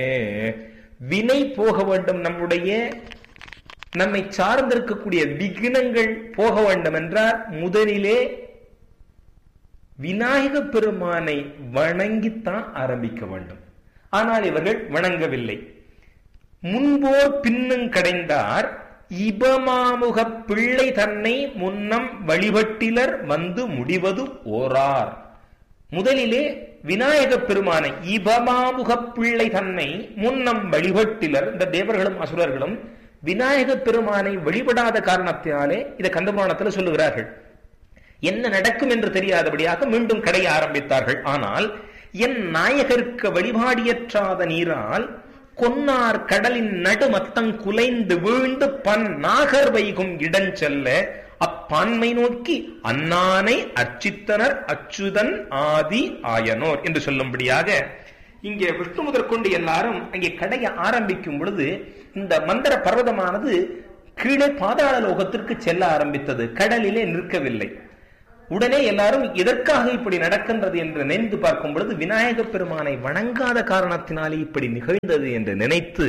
வினை போக வேண்டும், நம்மை சார்ந்திருக்கக்கூடிய விக்னங்கள் போக வேண்டும் என்றால் முதலிலே விநாயக பெருமானை வணங்கித்தான் ஆரம்பிக்க வேண்டும். ஆனால் இவர்கள் வணங்கவில்லை. முன்போர் பின்னும் கடைந்தார் இபமாமுக பிள்ளை தன்னை முன்னம் வழிபட்டிலர் வந்து முடிவது ஓரார். முதலிலே விநாயக பெருமானை இபமாமுக பிள்ளை தன்னை முன்னம் வழிபட்டிலர், இந்த தேவர்களும் அசுரர்களும் விநாயக பெருமானை வழிபடாத காரணத்தினாலே இதை கந்தபுராணத்தில் சொல்லுகிறார்கள். என்ன நடக்கும் என்று தெரியாதபடியாக மீண்டும் கடைய ஆரம்பித்தார்கள். ஆனால் என் நாயகருக்கு வழிபாடியற்றாத நீரால் கொன்னார் கடலின் நடுமத்தங் குலைந்து வீழ்ந்து பன் நாகர் வைகும் இடஞ்செல்ல அப்பான்மை நோக்கி அன்னானை அர்ச்சித்தனர் அச்சுதன் ஆதி ஆயனோர் என்று சொல்லும்படியாக இங்கே விஷ்ணு முதற்கொண்டு எல்லாரும் அங்கே கடைய ஆரம்பிக்கும் பொழுது இந்த மந்திர பர்வதமானது கீழே பாதாள லோகத்திற்கு செல்ல ஆரம்பித்தது, கடலிலே நிற்கவில்லை. உடனே எல்லாரும் எதற்காக இப்படி நடக்கின்றது என்று நினைந்து பார்க்கும் பொழுது விநாயக பெருமானை வணங்காத காரணத்தினாலே இப்படி நிகழ்ந்தது என்று நினைத்து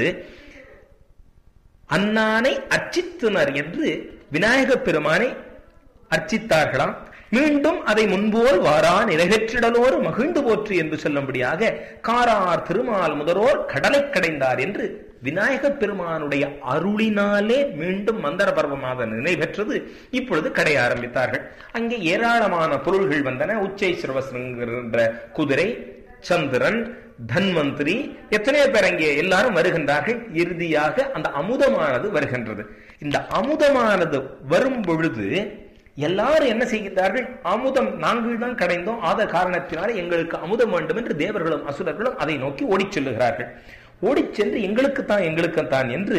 அன்னானை அர்ச்சித்தனர் என்று விநாயக பெருமானை அர்ச்சித்தார்களாம். மீண்டும் அதை முன்போல் வாரா நிறைவேற்றிடலோர் மகிழ்ந்து போற்று என்று சொல்லும்படியாக காரார் திருமால் முதலோர் கடலை கடைந்தார் என்று விநாயக பெருமானுடைய அருளினாலே மீண்டும் மந்திர பர்வமாக நினைவெற்றது. இப்பொழுது கடைய ஆரம்பித்தார்கள். அங்கே ஏராளமான பொருள்கள் வந்தன. உச்சை சிரவசங்கிற குதிரை, சந்திரன், தன்வந்திரி, எத்தனையோ பேர் அங்கே எல்லாரும் வருகின்றார்கள். இறுதியாக அந்த அமுதமானது வருகின்றது. இந்த அமுதமானது வரும் பொழுது எல்லாரும் என்ன செய்கிறார்கள்? அமுதம் நாங்கள் தான் கடைந்தோம், ஆத காரணத்தினாலே எங்களுக்கு அமுதம் வேண்டும் என்று தேவர்களும் அசுரர்களும் அதை நோக்கி ஓடிச் செல்லுகிறார்கள். ஓடிச் சென்று எங்களுக்குத்தான் என்று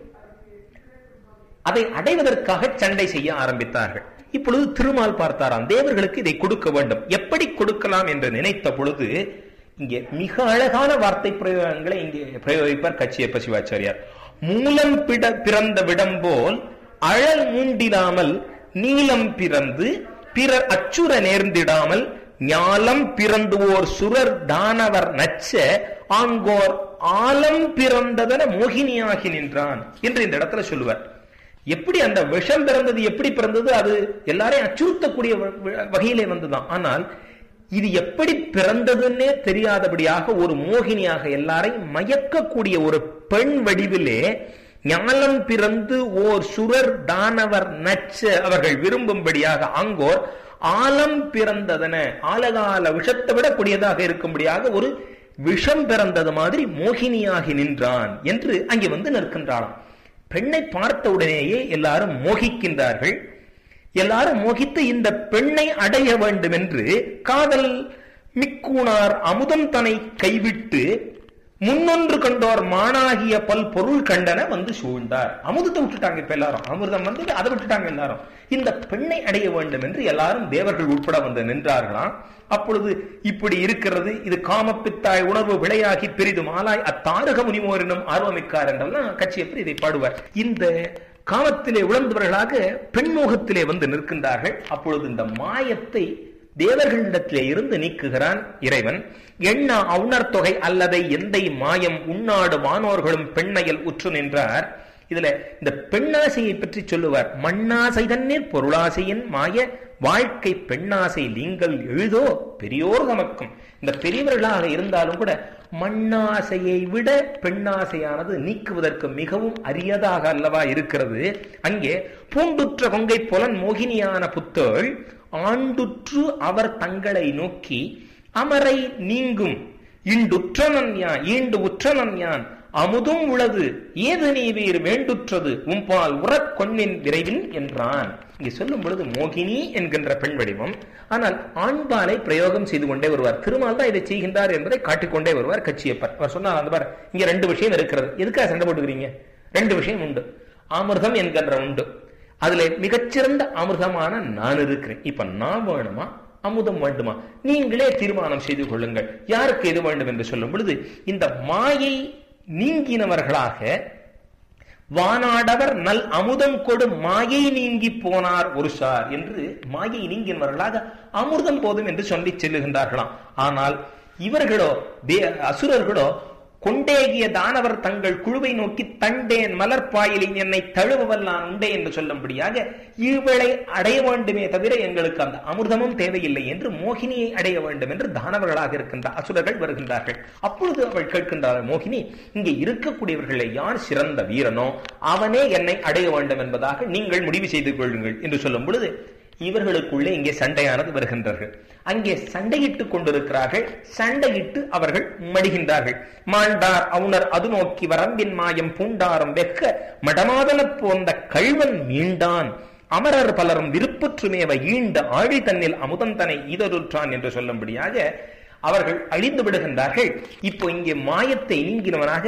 அதை அடைவதற்காக சண்டை செய்ய ஆரம்பித்தார்கள். இப்பொழுது திருமால் பார்த்தாராம், தேவர்களுக்கு இதை கொடுக்க வேண்டும், எப்படி கொடுக்கலாம் என்று நினைத்த பொழுது இங்கே மிக அழகான வார்த்தை பிரயோகங்களை இங்கே பிரயோகிப்பார் கச்சியப்ப சிவாச்சாரியார். மூலம் பிறந்த விடம் போல் அழல் மூண்டிடாமல் நீலம் பிறந்து பிறர் அச்சுர நேர்ந்திடாமல் ஞாலம் பிறந்து ஓர் சுரர் தானவர் நச்ச ஆங்கோர் ஆலம் பிறந்ததன மோகினியாகி நின்றான் என்று இந்த இடத்துல சொல்லுவார். எப்படி அந்த விஷம் பிறந்தது, எப்படி பிறந்தது, அது எல்லாரையும் அச்சுறுத்தக்கூடிய வகையிலே வந்துதான். ஆனால் இது எப்படி பிறந்ததுன்னே தெரியாதபடியாக ஒரு மோகினியாக எல்லாரையும் மயக்கக்கூடிய ஒரு பெண் வடிவிலே ஞானம் பிறந்து ஓர் சுரர் தானவர் நச்ச அவர்கள் விரும்பும்படியாக ஆங்கோர் ஆலம் பிறந்ததன, ஆலகால விஷத்தை விட கூடியதாக இருக்கும்படியாக ஒரு விஷம் பிறந்தது மாதிரி மோகினியாகி நின்றான் என்று அங்கே வந்து நிற்கின்றான். பெண்ணை பார்த்த உடனேயே எல்லாரும் மோகிக்கின்றார்கள். எல்லாரும் மோகித்து இந்த பெண்ணை அடைய வேண்டும் என்று காதல் மிக்கூனார் அமுதம் தன்னை கைவிட்டு முன்னொன்று கண்டோர் மானாகிய பல் பொருள் கண்டன வந்து சூழ்ந்தார். அமுதத்தை விட்டுட்டாங்க. இப்ப எல்லாரும் அமிர்தம் வந்து அதை விட்டுட்டாங்க. எல்லாரும் இந்த பெண்ணை அடைய வேண்டும் என்று எல்லாரும் தேவர்கள் உட்பட வந்து நின்றார்களாம். அப்பொழுது இப்படி இருக்கிறது, இது காமப்பித்தாய் உணர்வு விளையாகி பெரிதும் ஆளாய் அத்தாரக முனிமோரினும் ஆர்வமிக்கார் என்றெல்லாம் கச்சியப்பர் இதை பாடுவார். இந்த காமத்திலே உழந்தவர்களாக பெண்மோகத்திலே வந்து நிற்கின்றார்கள். அப்பொழுது இந்த மாயத்தை தேவர்களிடத்திலே இருந்து நீக்குகிறான் இறைவன். எண்ண அவுணர் தொகை அல்லதை எந்தை மாயம் உன்னாடு வானோர்களும் பெண்ணையல் உற்று நின்றார். இதுல இந்த பெண்ணாசையை பற்றி சொல்லுவார். மண்ணாசை தண்ணீர் பொருளாசையின் மாய வாழ்க்கை பெண்ணாசை நீங்கள் எழுதோ பெரியோர் நமக்கும். இந்த பெரியவர்களாக இருந்தாலும் கூட மண்ணாசையை விட பெண்ணாசையானது நீக்குவதற்கு மிகவும் அரியதாக அல்லவா இருக்கிறது. அங்கே பூண்டுற்ற கொங்கை புலன் மோகினியான புத்தோள் ஆண்டுற்று அவர் தங்களை நோக்கி அமரை நீங்கும் இண்டுற்றனன் யான் ஈண்டு உற்றனன் யான் அமுதும் உளது ஏது நீ வீர் வேண்டுற்றது உம்பால் உறக் கொன்னின் விரைவில் என்றான். இங்கே சொல்லும் பொழுது மோகினி என்கின்ற பெண் வடிவம், ஆனால் ஆண்பாலை பிரயோகம் செய்து கொண்டே வருவார். திருமால் தான் இதை செய்கின்றார் என்பதை காட்டிக்கொண்டே வருவார் கச்சியப்பர். அவர் சொன்னார், அந்த பார் இங்க ரெண்டு விஷயம் இருக்கிறது, எதுக்காக சண்டை போட்டுக்கிறீங்க? ரெண்டு விஷயம் உண்டு. அமிர்தம் என்கின்ற உண்டு, அதுல மிகச்சிறந்த அமிர்தமான நான் இருக்கிறேன். இப்ப நான் வேணுமா அமுதம் வேண்டுமா? நீங்களே தீர்மானம் செய்து கொள்ளுங்கள், யாருக்கு எது வேண்டும் என்று சொல்லும் பொழுது இந்த மாயை நீங்கினவர்களாக வானாடவர் நல் அமுதம் கொடு மாயை நீங்கி போனார் ஒரு சார் என்று மாயை நீங்கினவர்களாக அமிர்தம் போதும் என்று சொல்லி செல்லுகின்றார்களாம். ஆனால் இவர்களோ அசுரர்களோ கொண்டேகிய தானவர் தங்கள் குழுவை நோக்கி தண்டேன் மலர்பாயிலின் என்னை தழுவவல் நான் உண்டே என்று சொல்லும்படியாக இவளை அடைய வேண்டுமே தவிர எங்களுக்கு அந்த அமிர்தமும் தேவையில்லை என்று மோகினியை அடைய வேண்டும் என்று தானவர்களாக இருக்கின்ற அசுரர்கள் வருகின்றார்கள். அப்பொழுது அவள் கேட்கின்றார், மோகினி, இங்கே இருக்கக்கூடியவர்களை யார் சிறந்த வீரனோ அவனே என்னை அடைய வேண்டும் என்பதாக நீங்கள் முடிவு செய்து கொள்ளுங்கள் என்று சொல்லும் பொழுது இவர்களுக்குள்ளே இங்கே சண்டையானது வருகின்றார்கள். அங்கே சண்டையிட்டுக் கொண்டிருக்கிறார்கள். சண்டையிட்டு அவர்கள் மடிகின்றார்கள். மாண்டார் அவுணர் அது நோக்கி வரம்பின் மாயம் பூண்டாரம் வெக்க மடமாதன போந்த கள்வன் மீண்டான் அமரர் பலரும் விருப்புற்றுமேவ ஈண்ட ஆழி தன்னில் அமுதந்தனை ஈதருற்றான் என்று சொல்லும்படியாக அவர்கள் அழிந்து விடுகின்றார்கள். இப்போ இங்கே மாயத்தை நீங்கினவனாக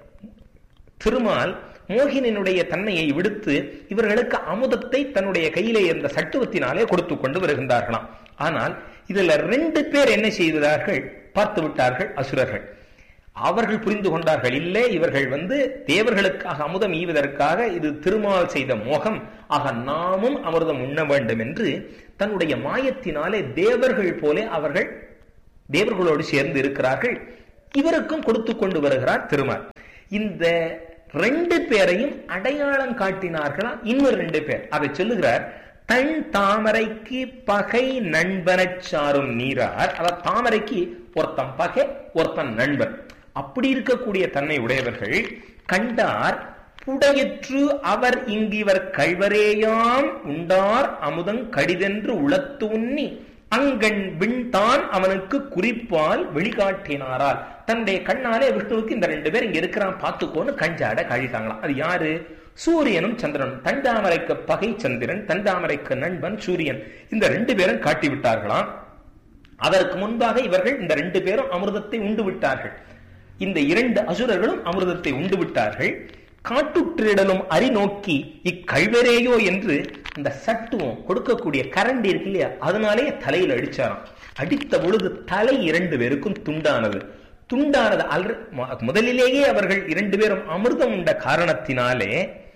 திருமால் மோகினினுடைய தன்மையை விடுத்து இவர்களுக்கு அமுதத்தை தன்னுடைய கையிலே இருந்த சட்டுவத்தினாலே கொடுத்து கொண்டு வருகின்றார்களாம். ஆனால் இதுல 2 பேர் என்ன செய்தார்கள் பார்த்து விட்டார்கள் அசுரர்கள். அவர்கள் புரிந்து கொண்டார்கள், இல்லை இவர்கள் தேவர்களுக்காக அமுதம் ஈவதற்காக இது திருமால் செய்த மோகம், ஆக நாமும் அமிர்தம் உண்ண வேண்டும் என்று தன்னுடைய மாயத்தினாலே தேவர்கள் போல அவர்கள் தேவர்களோடு சேர்ந்து இருக்கிறார்கள். இவருக்கும் கொடுத்து கொண்டு வருகிறார் திருமால். இந்த 2 பேரையும் அடையாளம் காட்டினார்களா இன்னொரு 2 பேர். அதை சொல்லுகிறார், தன் தாமரைக்கு பகை நண்பனச் சாரும் நீரார். அதாவது தாமரைக்கு ஒருத்தன் பகை ஒருத்தன் நண்பன். அப்படி இருக்கக்கூடிய தன்மை உடையவர்கள் கண்டார் புடையற்று அவர் இங்கிவர் கள்வரேயாம் உண்டார் அமுதங் கடிதென்று உளத்து உண்ணி அங்கண் விண்தான் அவனுக்கு குறிப்பால் வெளிக்காட்டினாரால். தன்னுடைய கண்ணாலே விஷ்ணுவுக்கு இந்த 2 பேர் இங்க இருக்கிறான் பார்த்துக்கோன்னு கஞ்சாட காழிட்டாங்களாம். அது யாரு? சூரியனும் சந்திரனும். தண்டாமரைக்கு பகை சந்திரன், தண்டாமரைக்கு நண்பன் சூரியன். இந்த 2 பேரும் காட்டி விட்டார்களாம். அதற்கு முன்பாக இவர்கள் இந்த 2 பேரும் அமிர்தத்தை உண்டு விட்டார்கள். இந்த 2 அசுரர்களும் அமிர்தத்தை உண்டு விட்டார்கள். காட்டுற்றிடலும் அறி நோக்கி இக்கழ்வரேயோ என்று இந்த சட்டுவம் கொடுக்கக்கூடிய கரண்டி இருக்கு இல்லையா, அதனாலே தலையில் அடிச்சாராம். அடித்த பொழுது தலை 2 பேருக்கும் துண்டானது. முதலிலேயே அவர்கள் 2 பேரும் அமிர்தம் உண்ட காரணத்தினாலே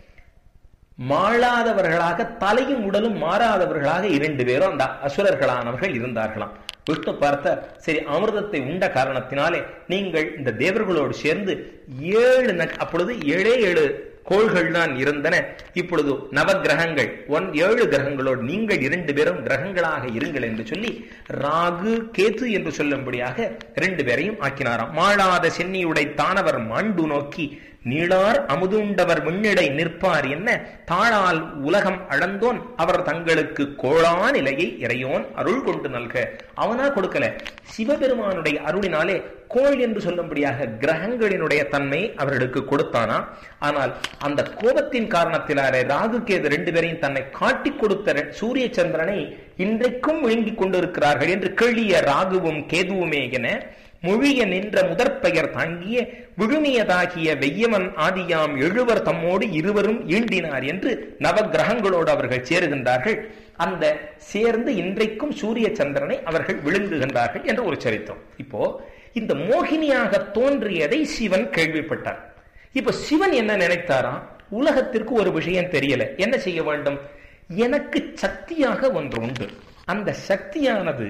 மாளாதவர்களாக, தலையும் உடலும் மாறாதவர்களாக 2 பேரும் அந்த அசுரர்களானவர்கள் இருந்தார்களாம். விஷ்ணு பார்த்த, சரி அமிர்தத்தை உண்ட காரணத்தினாலே நீங்கள் இந்த தேவர்களோடு சேர்ந்து 7 அப்பொழுது 7 கோள்கள் தான் இருந்தன. இப்பொழுது நவகிரகங்கள் 7 கிரகங்களோடு நீங்கள் 2 பேரும் கிரகங்களாக இருங்கள் என்று சொல்லி ராகு கேது என்று சொல்லும்படியாக 2 பேரையும் ஆக்கினாராம். மாளாத சென்னியுடை தானவர் மாண்டு நோக்கி நீளார் அமுதுண்டவர் விண்ணிடை நிற்பார் என்ன தாழால் உலகம் அளந்தோன் அவர் தங்களுக்கு கோளா நிலையை இறையோன் அருள் கொண்டு நல்க. அவனா கொடுக்கல, சிவபெருமானுடைய அருளினாலே கோள் என்று சொல்லும்படியாக கிரகங்களினுடைய தன்மை அவர்களுக்கு கொடுத்தானா. ஆனால் அந்த கோபத்தின் காரணத்தினாலே ராகு கேது 2 பேரையும் தன்னை காட்டி கொடுத்த சூரிய சந்திரனை இன்றைக்கும் விழுங்கிக் கொண்டிருக்கிறார்கள் என்று கேளிய ராகுவும் கேதுவுமே என மொழிய நின்ற முதற்பெயர் தாங்கிய விழுமியதாகிய வெய்யமன் ஆதியாம் 7 தம்மோடு 2 ஈண்டினார் என்று நவகிரகங்களோடு அவர்கள் சேருகின்றார்கள். அந்த சேர்ந்து இன்றைக்கும் சூரிய சந்திரனை அவர்கள் விழுங்குகின்றார்கள் என்று ஒரு சரித்திரம். இப்போ இந்த மோகினியாக தோன்றியதை சிவன் கேள்விப்பட்டார். இப்ப சிவன் என்ன நினைத்தாராம், உலகத்திற்கு ஒரு விஷயம் தெரியல, என்ன செய்ய வேண்டும், எனக்கு சக்தியாக ஒன்று உண்டு, அந்த சக்தியானது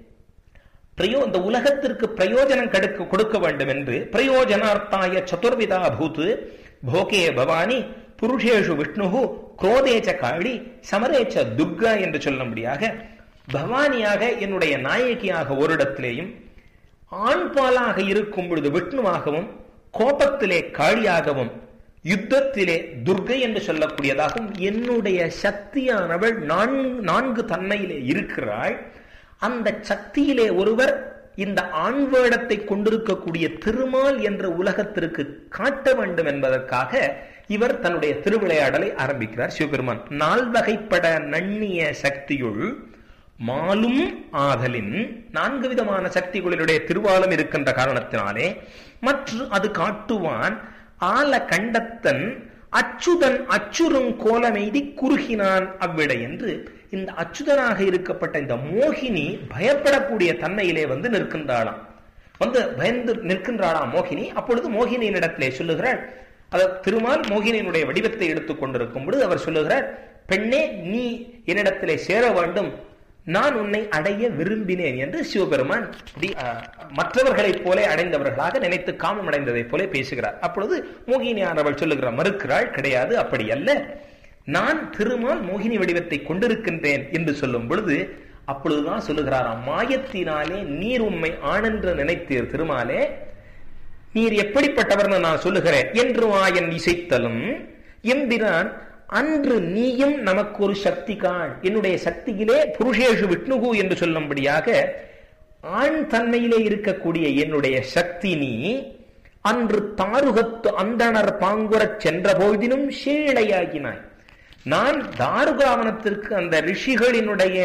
இந்த உலகத்திற்கு பிரயோஜனம் கொடுக்க வேண்டும் என்று பிரயோஜனார்த்தாய சதுர்விதா பூத்து போகே பவானி புருஷேஷு விஷ்ணு குரோதேச்ச காளி சமரேச்ச துர்கா என்று சொல்லும்படியாக பவானியாக என்னுடைய நாயகியாக ஒரு இடத்திலேயும், ஆண் பாலாக இருக்கும் பொழுது விஷ்ணுவாகவும், கோபத்திலே காளியாகவும், யுத்தத்திலே துர்கை என்று சொல்லக்கூடியதாகவும் என்னுடைய சக்தியானவள் 4 தன்மையிலே இருக்கிறாள். அந்த சக்தியிலே ஒருவர் இந்த ஆண் வேடத்தை கொண்டிருக்கக்கூடிய திருமால் என்ற உலகத்திற்கு காட்ட வேண்டும் என்பதற்காக இவர் தன்னுடைய திருவிளையாடலை ஆரம்பிக்கிறார். சிவபெருமான் 4 வகைப்பட நன்னிய சக்தியுள் மாலும் ஆதலின் 4 விதமான சக்திகளினுடைய திருவாலம் இருக்கின்ற காரணத்தினாலே மற்றும் அது காட்டுவான் ஆல கண்டத்தன் அச்சுதன் அச்சுறும் கோலமெய்தி குறுகினான் அவ்விடை என்று இந்த அச்சுதனாக இருக்கப்பட்ட இந்த மோகினி பயப்படக்கூடிய தன்மையிலே நிற்கின்றாளாம். பயந்து நிற்கின்றாளாம் மோகினி. அப்பொழுது மோகினியின் இடத்திலே சொல்லுகிறார், திருமால் மோகினியினுடைய வடிவத்தை எடுத்துக் கொண்டிருக்கும் பொழுது அவர் சொல்லுகிறார், பெண்ணே நீ என்னிடத்திலே சேர வேண்டும், நான் உன்னை அடைய விரும்பினேன் என்று சிவபெருமான் மற்றவர்களைப் போல அடைந்தவர்களாக நினைத்து காமம் அடைந்ததைப் போல பேசுகிறார். அப்பொழுது மோகினியானவள் சொல்லுகிறார், மறுக்கிறாள், கிடையாது, அப்படி அல்ல, நான் திருமால் மோகினி வடிவத்தை கொண்டிருக்கின்றேன் என்று சொல்லும் பொழுது அப்பொழுதுதான் சொல்லுகிறாராம், மாயத்தினாலே நீர் உண்மை ஆனென்று நினைத்தீர் திருமாலே, நீர் எப்படிப்பட்டவர்னு நான் சொல்லுகிறேன் என்று வாயன் இசைத்தலும் எம்பிரான் அன்று நீயும் நமக்கு ஒரு சக்தி காண், என்னுடைய சக்தியிலே புருஷேஷு விஷ்ணுகு என்று சொல்லும்படியாக ஆண் தன்மையிலே இருக்கக்கூடிய என்னுடைய சக்தி நீ அன்று தாருகத்து அந்தணர் பாங்குறச் சென்ற போதினும் சேழையாகினாய். நான் தாருகாவனத்திற்கு அந்த ரிஷிகளினுடைய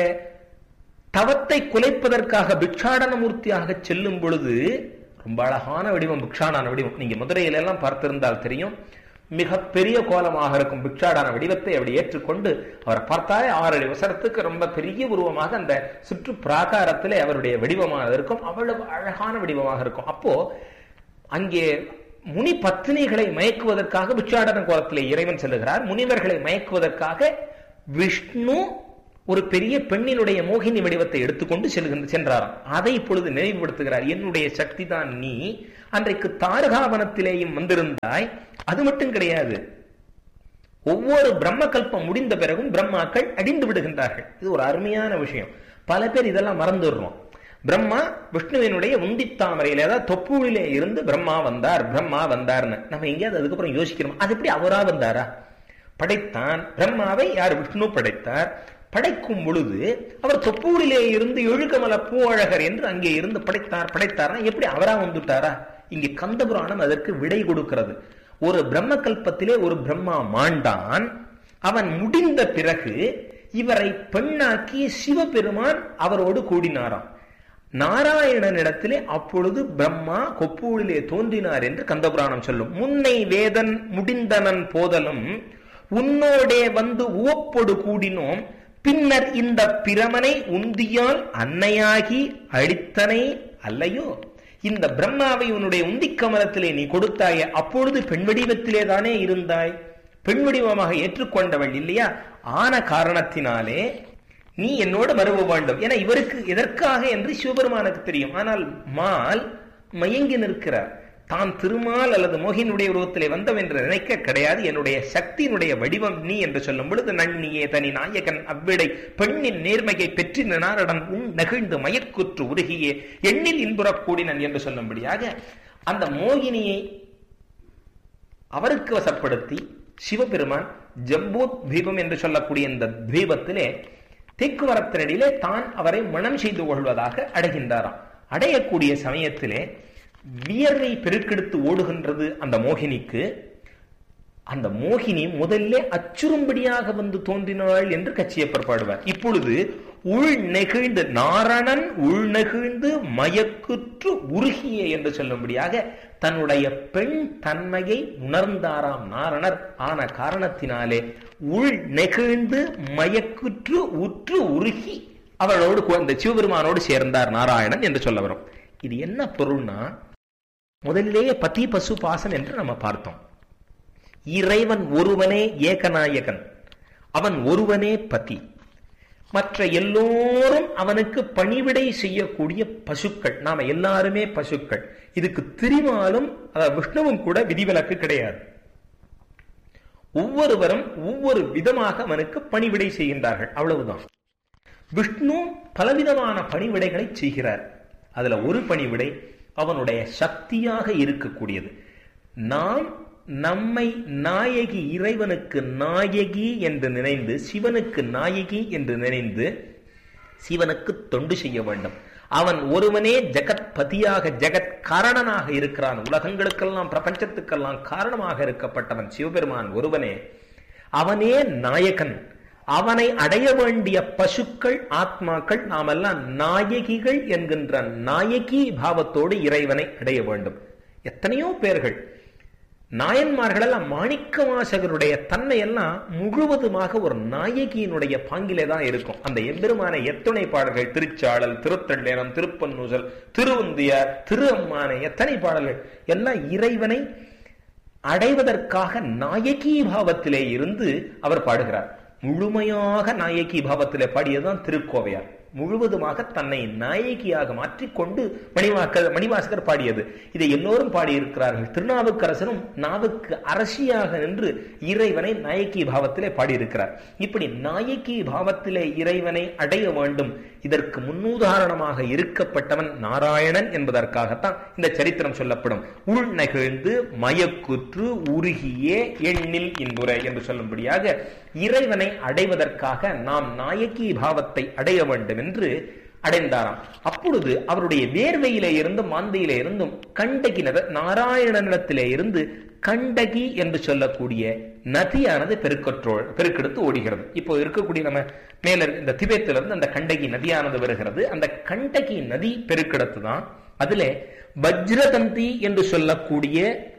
தவத்தை குலைப்பதற்காக பிக்ஷாடன மூர்த்தியாக செல்லும் பொழுது ரொம்ப அழகான வடிவம், பிக்ஷாடன வடிவம். நீங்க மதுரையில எல்லாம் பார்த்திருந்தால் தெரியும், மிகப்பெரிய கோலமாக இருக்கும் பிக்ஷாடன வடிவத்தை அப்படி ஏற்றுக்கொண்டு அவரை பார்த்தாலே 6 அடி வசரத்துக்கு ரொம்ப பெரிய உருவமாக அந்த சுற்று பிராகாரத்திலே அவருடைய வடிவமாக இருக்கும். அவ்வளவு அழகான வடிவமாக இருக்கும். அப்போ அங்கே முனி பத்னிகளை மயக்குவதற்காக பிக்ஷாடன கோலத்திலே இறைவன் செல்லுகிறார். முனிவர்களை மயக்குவதற்காக விஷ்ணு ஒரு பெரிய பெண்ணினுடைய மோகினி வடிவத்தை எடுத்துக்கொண்டு சென்றாராம். அதை இப்பொழுது நினைவுபடுத்துகிறார், என்னுடைய சக்தி தான் நீ அன்றைக்கு தாரகாவனத்திலேயும் வந்திருந்தாய். அது மட்டும் கிடையாது, ஒவ்வொரு பிரம்ம கல்பம் முடிந்த பிறகும் பிரம்மாக்கள் அடிந்து விடுகின்றார்கள். இது ஒரு அருமையான விஷயம். பல பேர் இதெல்லாம் மறந்துடுறோம். பிரம்மா விஷ்ணுவினுடைய உண்டித்தாமரையில, அதாவது தொப்புளிலே இருந்து பிரம்மா வந்தார்னு நம்ம எங்கேயாவது அதுக்கப்புறம் யோசிக்கிறோம். அது எப்படி அவரா வந்தாரா? படைத்தான் பிரம்மாவை யார்? விஷ்ணு படைத்தார். படைக்கும் பொழுது அவர் தொப்பூரிலே இருந்து எழுகமல பூவழகர் என்று அங்கே இருந்து படைத்தார்னா எப்படி அவரா வந்துட்டாரா? இங்கே கந்தபுராணம் அதற்கு விடை கொடுக்கிறது. ஒரு பிரம்ம கல்பத்திலே ஒரு பிரம்மா மாண்டான். அவன் முடிந்த பிறகு இவரை பெண்ணாக்கி சிவபெருமான் அவரோடு கூடினாராம். நாராயணனிடத்திலே அப்பொழுது பிரம்மா கொப்பூரிலே தோன்றினார் என்று கந்தபுராணம் சொல்லும். முன்னை வேதன் முடிந்தனன் போதலும் உன்னோடே வந்து உவப்பொடு கூடினோம், பின்னர் இந்த பிரமனை உந்தியால் அன்னையாகி அழித்தனை அல்லையோ. இந்த பிரம்மாவை உன்னுடைய உந்திக் கமலத்திலே நீ கொடுத்தாயே, அப்பொழுது பெண் வடிவத்திலே தானே இருந்தாய், பெண் வடிவமாக ஏற்றுக்கொண்டவள் இல்லையா? ஆன காரணத்தினாலே நீ என்னோடு மறுவ வேண்டும் என இவருக்கு எதற்காக என்று சிவபெருமானுக்கு தெரியும். ஆனால் மால் மயங்கி நிற்கிறார். தான் திருமால் அல்லது மோகினுடைய உருவத்திலே வந்தவன் என்று நினைக்க கிடையாது. என்னுடைய சக்தியினுடைய வடிவம் நீ என்று சொல்லும் பொழுது நன்னியே தனி நாயகன் அவ்விடை பெண்ணின் நேர்மையை பெற்றி நாரடன் நெகிழ்ந்து மயக்குற்று உருகியே எண்ணில் இன்புறக் கூடினன் என்று சொல்லும்படியாக அந்த மோகினியை அவருக்கு வசப்படுத்தி சிவபெருமான் ஜம்பூ தீபம் என்று சொல்லக்கூடிய இந்த தீபத்திலே தெற்கு மரத்தினடியிலே தான் அவரை மனம் செய்து கொள்வதாக அடைகின்றாராம். அடையக்கூடிய சமயத்திலே வியர்வை பெருக்கெடுத்து ஓடுகின்றது அந்த மோகினிக்கு. அந்த மோகினி முதல்ல அச்சுறும்படியாக வந்து தோன்றினாள் என்று கச்சியப்பர் பாடுவார். இப்பொழுது உள் நெகிழ்ந்து நாரணன் உள் நெகிழ்ந்து மயக்குற்று உருகிய என்று சொல்லும்படியாக தன்னுடைய பெண் தன்மையை உணர்ந்தாராம் நாரணர். ஆன காரணத்தினாலே உள் நெகிழ்ந்து மயக்குற்று உற்று உருகி அவளோடு அந்த சிவபெருமானோடு சேர்ந்தார் நாராயணன் என்று சொல்ல வரும். இது என்ன பொருள்னா, முதலிலேயே பதி பசு பாசம் என்று நம்ம பார்த்தோம். இறைவன் ஒருவனே ஏகநாயகன், அவன் ஒருவனே பதி, மற்ற எல்லோரும் அவனுக்கு பணிவிடை செய்யக்கூடிய பசுக்கள். நாம எல்லாருமே பசுக்கள். இதுக்கு திருமாலும் விஷ்ணுவும் கூட விதிவிலக்கு கிடையாது. ஒவ்வொருவரும் ஒவ்வொரு விதமாக அவனுக்கு பணிவிடை செய்கின்றார்கள், அவ்வளவுதான். விஷ்ணு பலவிதமான பணிவிடைகளை செய்கிறார். அதுல ஒரு பணிவிடை அவனுடைய சக்தியாக இருக்கக்கூடியது. நாம் நம்மை நாயகி, இறைவனுக்கு நாயகி என்று நினைந்து, சிவனுக்கு நாயகி என்று நினைந்து சிவனுக்கு தொண்டு செய்ய வேண்டும். அவன் ஒருவனே ஜெகத் பதியாக ஜெகத் காரணனாக இருக்கிறான். உலகங்களுக்கெல்லாம் பிரபஞ்சத்துக்கெல்லாம் காரணமாக இருக்கப்பட்டவன் சிவபெருமான் ஒருவனே. அவனே நாயகன். அவனை அடைய வேண்டிய பசுக்கள் ஆத்மாக்கள் நாமெல்லாம் நாயகிகள் என்கின்ற நாயகி பாவத்தோடு இறைவனை அடைய வேண்டும். எத்தனையோ பேர்கள் நாயன்மார்கள் எல்லாம் மாணிக்க வாசகருடைய தன்மை எல்லாம் முழுவதுமாக ஒரு நாயகியினுடைய பாங்கிலே தான் இருக்கும். அந்த எம்பெருமான எத்தனை பாடல்கள், திருச்சாளல், திருத்தள்ளேரம், திருப்பன்னூசல், திருவந்தியார், திரு அம்மானை, எத்தனை பாடல்கள் எல்லாம் இறைவனை அடைவதற்காக நாயகி பாவத்திலே இருந்து அவர் பாடுகிறார். முழுமையாக நாயகி பாவத்திலே பாடியதுதான் திருக்கோவையார். முழுவதுமாக தன்னை நாயகியாக மாற்றிக்கொண்டு மணிவாசகர் பாடியது. இதை எல்லோரும் பாடியிருக்கிறார்கள். திருநாவுக்கரசரும் நாவுக்கு அரசியாக நின்று இறைவனை நாயகி பாவத்திலே பாடியிருக்கிறார். இப்படி நாயகி பாவத்திலே இறைவனை அடைய வேண்டும். இதற்கு முன்னுதாரணமாக இருக்கப்பட்டவன் நாராயணன் என்பதற்காகத்தான் இந்த சரித்திரம் சொல்லப்படும். உள் நெகிழ்ந்து மயக்குற்று உருகியே எண்ணில் இன்புரை என்று சொல்லும்படியாக இறைவனை அடைவதற்காக நாம் நாயகி பாவத்தை அடைய வேண்டும் என்று அடைந்தாராம். அப்பொழுது அவருடைய வேர்வையிலே இருந்தும் மாந்தையிலே இருந்தும் கண்டகி நாராயணனிடத்திலே இருந்து கண்டகி என்று சொல்லக்கூடிய நதியானது பெருக்கெடுத்து ஓடுகிறது. இப்போ இருக்கக்கூடிய நம்ம மேல இந்த திபெத்திலிருந்து அந்த கண்டகி நதியானது வருகிறது. அந்த கண்டகி நதி பெருக்கெடுத்து தான் அதுல வஜ்ரதந்தி என்று சொல்லக்கூடிய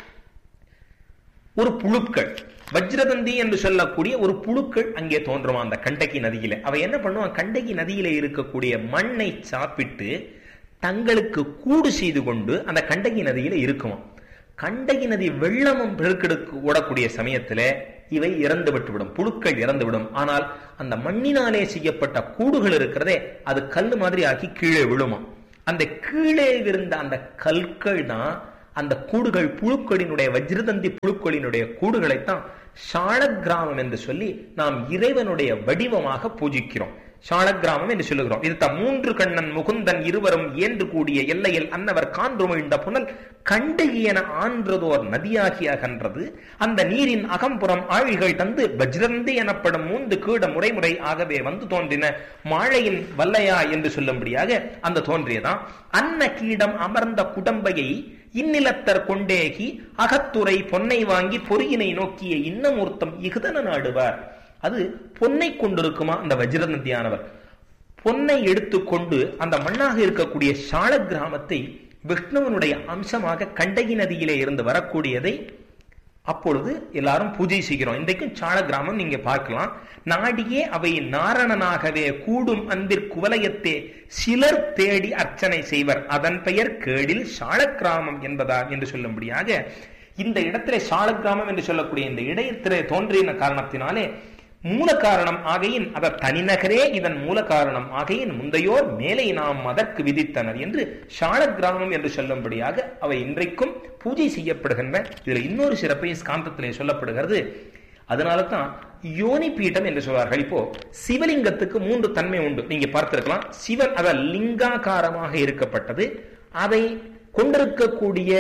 ஒரு புழுக்கள், வஜ்ரதந்தி என்று சொல்லக்கூடிய ஒரு புழுக்கள் அங்கே தோன்றுமா அந்த கண்டகி நதியில. அவ என்ன பண்ணுவான், கண்டகி நதியில இருக்கக்கூடிய மண்ணை சாப்பிட்டு தங்களுக்கு கூடு செய்து கொண்டு அந்த கண்டகி நதியில இருக்குமா. கண்டகி நதி வெள்ளமும் பெருக்கெடுக்கு ஓடக்கூடிய சமயத்துல இவை இறந்து விட்டுவிடும், புழுக்கள் இறந்துவிடும். ஆனால் அந்த மண்ணினாலே செய்யப்பட்ட கூடுகள் இருக்கிறதே அது கல் மாதிரி ஆக்கி கீழே விழுமா. அந்த கீழே இருந்த அந்த கற்கள் தான் அந்த கூடுகள், புழுக்களினுடைய வஜ்ரதந்தி புழுக்களினுடைய கூடுகளைத்தான் சாலக்கிராமம் என்று சொல்லி நாம் இறைவனுடைய வடிவமாக பூஜிக்கிறோம். சாலக்கிராமம் என்று சொல்லுகிறோம். இது மூன்று கண்ணன் முகுந்தன் இருவரும் ஏன்று கூடிய எல்லையில் அன்னவர் கான்றுமிழ்ந்த புனல் கண்டகியன ஆன்றதோர் நதியாகி அகன்றது. அந்த நீரின் அகம்புறம் ஆழிகள் தந்து வஜ்ரந்தி எனப்படும் மூன்று கீட முறைமுறை ஆகவே வந்து தோன்றின மாழையின் வல்லையா என்று சொல்லும்படியாக அந்த தோன்றியதான். அன்ன கீடம் அமர்ந்த குடம்பையை இந்நிலத்தர் கொண்டேகி அகத்துறை பொன்னை வாங்கி பொறியினை நோக்கிய இன்னமூர்த்தம் இகுதன நாடுவார். அது பொன்னை கொண்டிருக்குமா அந்த வஜ்ரநந்தியானவர். பொன்னை எடுத்துக்கொண்டு அந்த மண்ணாக இருக்கக்கூடிய சால கிராமத்தை விஷ்ணுவனுடைய அம்சமாக கண்டகி நதியிலே இருந்து வரக்கூடியதை அப்பொழுது எல்லாரும் பூஜை செய்கிறோம். இன்றைக்கும் சால கிராமம் நீங்க பார்க்கலாம். நாடியே அவை நாரணனாகவே கூடும் அன்பிற் குவலயத்தே சிலர் தேடி அர்ச்சனை செய்வர், அதன் பெயர் கேடில் சால கிராமம் என்பதா என்று சொல்லும்படியாக இந்த இடத்திலே சால கிராமம் என்று சொல்லக்கூடிய இந்த இடையத்திலே தோன்றின காரணத்தினாலே மூல காரணம் ஆகையின் அத தனிநகரே இதன் மூல காரணம் ஆகையின் முந்தையோர் மேலே நாம் அதற்கு விதித்தனர் என்று சால கிராமம் என்று சொல்லும்படியாக அவை இன்றைக்கும் பூஜை செய்யப்படுகின்ற. இதுல இன்னொரு சிறப்பை ஸ்காந்தத்திலே சொல்லப்படுகிறது. அதனால தான் யோனி பீடம் என்று சொல்வார்கள். இப்போ சிவலிங்கத்துக்கு மூன்று தன்மை உண்டு, நீங்க பார்த்திருக்கலாம். சிவன் அத லிங்காகாரமாக இருக்கப்பட்டது, அதை கொண்டிருக்கக்கூடிய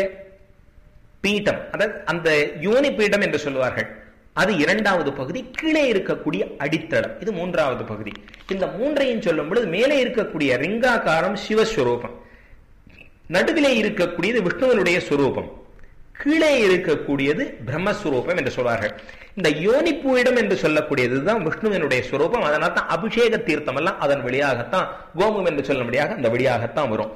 பீடம் அதாவது அந்த யோனி பீடம் என்று சொல்வார்கள். அது இரண்டாவது பகுதி. கீழே இருக்கக்கூடிய அடித்தளம் இது மூன்றாவது பகுதி. இந்த மூன்றையும் சொல்லும் பொழுது மேலே இருக்கக்கூடிய ரிங்காகாரம் சிவஸ்வரூபம், நடுவிலே இருக்கக்கூடியது விஷ்ணுவனுடைய சுரூபம், கீழே இருக்கக்கூடியது பிரம்மஸ்வரூபம் என்று சொல்வார்கள். இந்த யோனிப்பூயிடம் என்று சொல்லக்கூடியதுதான் விஷ்ணுவனுடைய சுரூபம். அதனால தான் அபிஷேக தீர்த்தம் எல்லாம் அதன் வழியாகத்தான், கோமம் என்று சொல்லும்படியாக அந்த வழியாகத்தான் வரும்.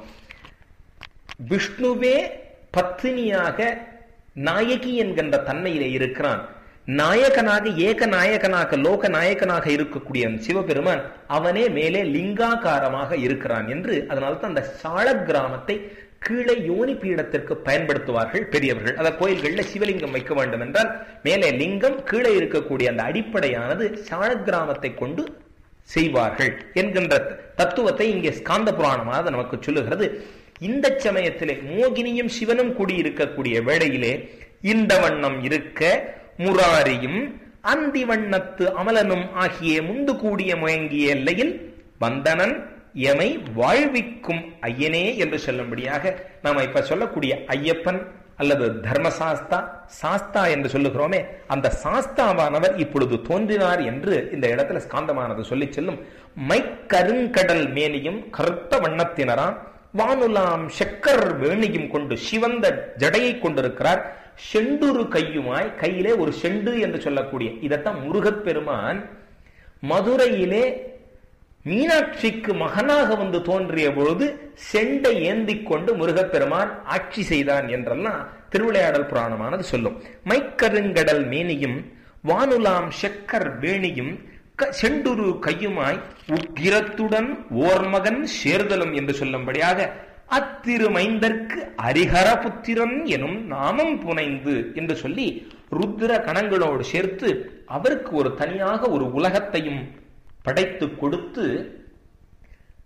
விஷ்ணுவே பத்தினியாக நாயகி என்கின்ற தன்மையிலே இருக்கிறான். நாயகனாக ஏக நாயகனாக லோக நாயகனாக இருக்கக்கூடிய சிவபெருமான் அவனே மேலே லிங்காகாரமாக இருக்கிறான் என்று. அதனால்தான் அந்த சால கிராமத்தை கீழே யோனி பீடத்திற்கு பயன்படுத்துவார்கள் பெரியவர்கள். அத கோயில்கள்ல சிவலிங்கம் வைக்க வேண்டும் என்றால் மேலே லிங்கம், கீழே இருக்கக்கூடிய அந்த அடிப்படையானது சால கிராமத்தை கொண்டு செய்வார்கள் என்கின்ற தத்துவத்தை இங்கே ஸ்காந்த புராணமாக நமக்கு சொல்லுகிறது. இந்த சமயத்திலே மோகினியும் சிவனும் கூடியிருக்கக்கூடிய வேளையிலே இந்த வண்ணம் இருக்க முராரியும் அந்தி வண்ணத்து அமலனும் ஆகிய முந்து கூடிய முயங்கிய எல்லையில் வந்தனன் எமை வாழ்விக்கும் ஐயனே என்று சொல்லும்படியாக நாம இப்ப சொல்லக்கூடிய ஐயப்பன் அல்லது தர்மசாஸ்தா சாஸ்தா என்று சொல்லுகிறோமே, அந்த சாஸ்தாவானவர் இப்பொழுது தோன்றினார் என்று இந்த இடத்துல ஸ்காந்தமானது சொல்லி செல்லும். மைக்கருங்கடல் மேனியும் கருத்த வண்ணத்தினராம் வானுலாம் செக்கர் வேணியும் கொண்டு சிவந்த ஜடையை கொண்டிருக்கிறார். செண்டுரு கையுமாய், கையிலே ஒரு செண்டு என்று சொல்லக்கூடிய இதத்தான் முருகப்பெருமான் மதுரையிலே மீனாட்சிக்கு மகனாக வந்து தோன்றிய பொழுது செண்டை ஏந்திக் கொண்டு முருகப்பெருமான் ஆட்சி செய்தான் என்றெல்லாம் திருவிளையாடல் புராணமானது சொல்லும். மைக்கருங்கடல் மேனியும் வானுலாம் செக்கர் வேணியும் செண்டுரு கையுமாய் உக்கிரத்துடன் ஓர்மகன் சேர்தலும் என்று சொல்லும்படியாக அத்திருமைந்தற்கு அரிஹர புத்திரன் எனும் நாமம் புனைந்து என்று சொல்லி ருத்ர கணங்களோடு சேர்த்து அவருக்கு ஒரு தனியாக ஒரு உலகத்தையும் படைத்து கொடுத்து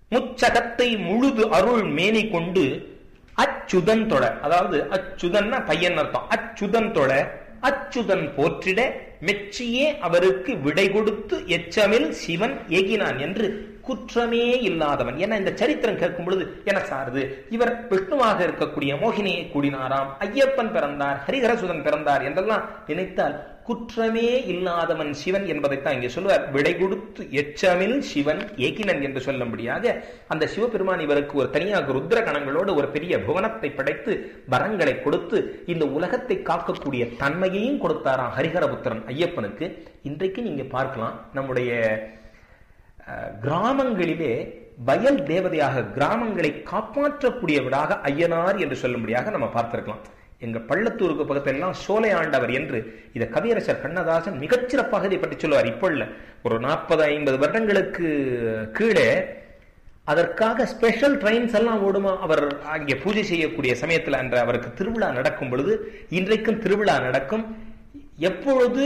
முச்சகத்தை முழுது அருள் மேனி கொண்டு அச்சுதன் தொட, அதாவது அச்சுதன்னா பையன் அர்த்தம், அச்சுதன் தொட அச்சுதன் போற்றிட மெச்சியே அவருக்கு விடை கொடுத்து எச்சமில் சிவன் ஏகினான் என்று குற்றமே இல்லாதவன். ஏன்னா இந்த சரித்திரம் கேட்கும் பொழுது என்ன சாருது, இவர் விஷ்ணுவாக இருக்கக்கூடிய மோகினியை கூடினாராம், ஐயப்பன் பிறந்தார், ஹரிஹரசுதன் பிறந்தார் என்றெல்லாம் நினைத்தால் குற்றமே இல்லாதவன் சிவன் என்பதைத்தான் இங்கே சொல்லுவார். விடை கொடுத்து எச்சமில் சிவன் ஏகினன் என்று சொல்லும்படியாக அந்த சிவபெருமான் இவருக்கு ஒரு தனியாக ருத்ர கணங்களோடு ஒரு பெரிய புவனத்தை படைத்து வரங்களை கொடுத்து இந்த உலகத்தை காக்கக்கூடிய தன்மையையும் கொடுத்தாராம் ஹரிஹரபுத்திரன் ஐயப்பனுக்கு. இன்றைக்கு நீங்க பார்க்கலாம், நம்முடைய கிராமங்களிலே வயல் தேவதையாக கிராமங்களை காப்பாற்றக்கூடியவராக ஐயனார் என்று சொல்லும்படியாக நம்ம பார்த்திருக்கலாம். எங்க பள்ளத்தூருக்கு பக்கத்துல எல்லாம் சோலை ஆண்டவர் என்று இதை கவியரசர் கண்ணதாசன் மிகச்சிறப்பாக இதை பற்றி சொல்லுவார். இப்போ இல்ல, ஒரு 40-50 வருடங்களுக்கு கீழே அதற்காக ஸ்பெஷல் ட்ரெயின்ஸ் எல்லாம் ஓடுமா அவர் அங்கே பூஜை செய்யக்கூடிய சமயத்தில் என்ற அவருக்கு திருவிழா நடக்கும் பொழுது, இன்றைக்கும் திருவிழா நடக்கும். எப்பொழுது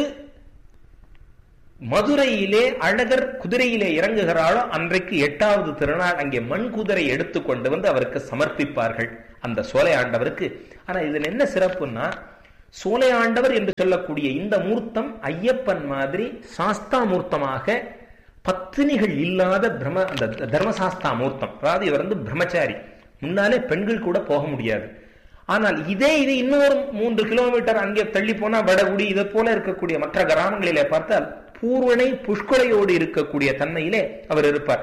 மதுரையிலே அழகர் குதிரையிலே இறங்குகிறாளோ அன்றைக்கு 8வது திருநாள் அங்கே மண் குதிரை எடுத்துக்கொண்டு வந்து அவருக்கு சமர்ப்பிப்பார்கள் அந்த சோலை ஆண்டவருக்கு. ஆனா இதுல என்ன சிறப்புன்னா, சோலை ஆண்டவர் என்று சொல்லக்கூடிய இந்த மூர்த்தம் ஐயப்பன் மாதிரி சாஸ்தா மூர்த்தமாக பத்தினிகள் இல்லாத அந்த தர்மசாஸ்தா மூர்த்தம். அதாவது இவர் பிரம்மச்சாரி, முன்னாலே பெண்கள் கூட போக முடியாது. ஆனால் இது இன்னொரு 3 கிலோமீட்டர் அங்கே தள்ளி போனா வடகுடி இதை போல இருக்கக்கூடிய மற்ற கிராமங்களிலே பார்த்தால் பூரணை புஷ்களையோடு இருக்கக்கூடிய தன்மையிலே அவர் இருப்பார்.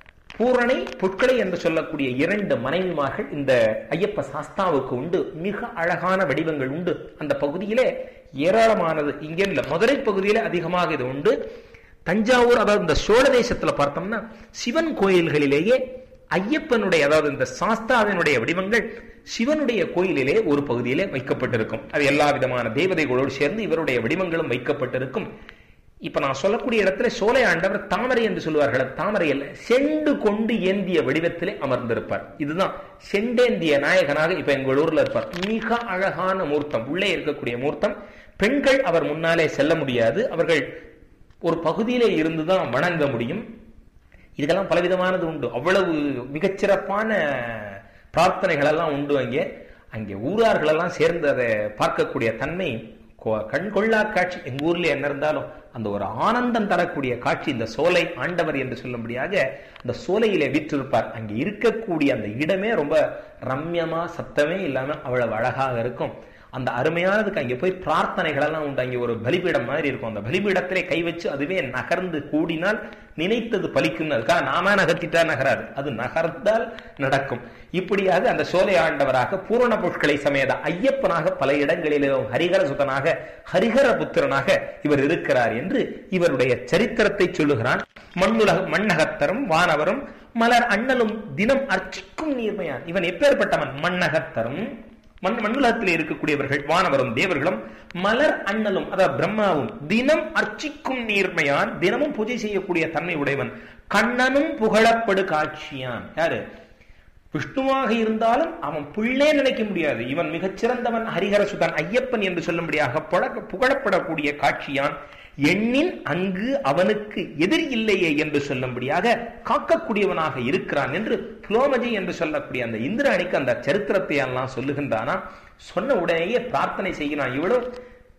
பூரணை புஷ்கலை என்று சொல்லக்கூடிய 2 மனைவிமார்கள் இந்த ஐயப்ப சாஸ்தாவுக்கு உண்டு. மிக அழகான வடிவங்கள் உண்டு அந்த பகுதியிலே, ஏராளமானது. இங்கே இல்ல, மதுரை பகுதியிலே அதிகமாக இது உண்டு. தஞ்சாவூர், அதாவது இந்த சோழ தேசத்துல பார்த்தோம்னா சிவன் கோயில்களிலேயே ஐயப்பனுடைய, அதாவது இந்த சாஸ்தாவினுடைய வடிவங்கள் சிவனுடைய கோயிலிலே ஒரு பகுதியிலே வைக்கப்பட்டிருக்கும். அது எல்லா விதமான தேவதைகளோடு சேர்ந்து இவருடைய வடிவங்களும் வைக்கப்பட்டிருக்கும். இப்ப நான் சொல்லக்கூடிய இடத்துல சோலை ஆண்டவர் தாமரை என்று சொல்லுவார்கள். தாமரை அல்ல, செண்டு கொண்டு ஏந்திய வடிவத்திலே அமர்ந்திருப்பார். இதுதான் செண்டேந்திய நாயகனாக இப்ப எங்கள் ஊர்ல இருப்பார். மிக அழகான மூர்த்தம், உள்ளே இருக்கக்கூடிய மூர்த்தம். பெண்கள் அவர் முன்னாலே செல்ல முடியாது, அவர்கள் ஒரு பகுதியிலே இருந்துதான் வணங்க முடியும். இதுக்கெல்லாம் பலவிதமானது உண்டு. அவ்வளவு மிகச்சிறப்பான பிரார்த்தனைகள் எல்லாம் உண்டு. அங்கே ஊரார்கள் எல்லாம் சேர்ந்து அதை பார்க்கக்கூடிய தன்மை கண்கொள்ளா காட்சி. எங்க ஊர்ல என்ன இருந்தாலும் அந்த ஒரு ஆனந்தம் தரக்கூடிய காட்சி இந்த சோலை ஆண்டவர் என்று சொல்லும்படியாக அந்த சோலையிலே வீற்றிருப்பார். அங்கே இருக்கக்கூடிய அந்த இடமே ரொம்ப ரம்யமா, சத்தமே இல்லாம அவ்வளவு அழகாக இருக்கும். அந்த அருமையானதுக்கு அங்கே போய் பிரார்த்தனைகள் எல்லாம் உண்டு. அங்கே ஒரு பலிபீடம் மாதிரி இருக்கும். அந்த பலிபீடத்திலே கை வச்சு அதுவே நகர்ந்து கூடினால் நினைத்தது பலிக்கும். அதுக்காக நாம நகர்த்திட்டா நகராது, அது நகர்ந்தால் நடக்கும். இப்படியாக அந்த சோலை ஆண்டவராக பூரண புஷ்கலை சமேத ஐயப்பனாக பல இடங்களிலும் ஹரிஹரசுதனாக ஹரிஹர புத்திரனாக இவர் இருக்கிறார் என்று இவருடைய சரித்திரத்தை சொல்லுகிறான். மண்ணகத்தரும் வானவரும் மலர் அண்ணலும் தினம் அர்ச்சிக்கும் நீர்மையான். இவன் எப்பேற்பட்டவன்? மண்ணகத்தரும், மண்ணுலகத்தில் இருக்கக்கூடியவர்கள் வானவரும் தேவர்களும் மலர் அண்ணலும், அதாவது பிரம்மாவும் தினம் அர்ச்சிக்கும் நீர்மையான், தினமும் பூஜை செய்யக்கூடிய தன்மை உடையவன். கண்ணனும் புகழப்படு காட்சியான். யாரு? விஷ்ணுவாக இருந்தாலும் அவன் பிள்ளை நினைக்க முடியாது. இவன் மிகச்சிறந்தவன், ஹரிஹரசுதன் ஐயப்பன் என்று சொல்லும்படியாக புகழப்படக்கூடிய காட்சியான். எண்ணின் அங்கு அவனுக்கு எதிர் இல்லையே என்று சொல்லும்படியாக காக்கக்கூடியவனாக இருக்கிறான் என்று புலோமஜி என்று சொல்லக்கூடிய அந்த இந்திராணிக்கு அந்த சரித்திரத்தை எல்லாம் சொல்லுகின்றானா. சொன்ன உடனேயே பிரார்த்தனை செய்கிறான். இவ்வளவு